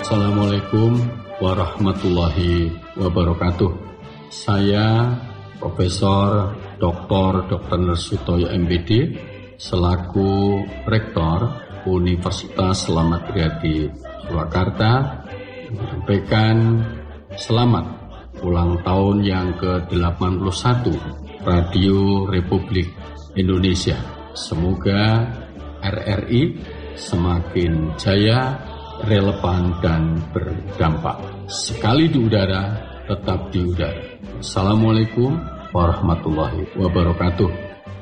Assalamualaikum warahmatullahi wabarakatuh. Saya Profesor Dr. Narsutoyo MPD selaku Rektor Universitas Selamat Riyadi Surakarta menyampaikan selamat ulang tahun yang ke-81 Radio Republik Indonesia. Semoga RRI semakin jaya, relevan dan berdampak. Sekali di udara, tetap di udara. Assalamualaikum warahmatullahi wabarakatuh.